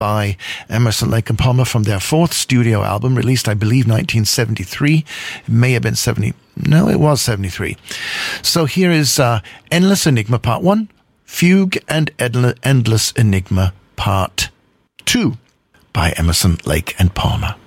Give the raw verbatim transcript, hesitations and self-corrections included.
by Emerson, Lake and Palmer from their fourth studio album, released, I believe, nineteen seventy-three. It may have been seventy. No, it was seventy-three. So here is uh, Endless Enigma Part one, Fugue and Endless Enigma Part two by Emerson, Lake and Palmer.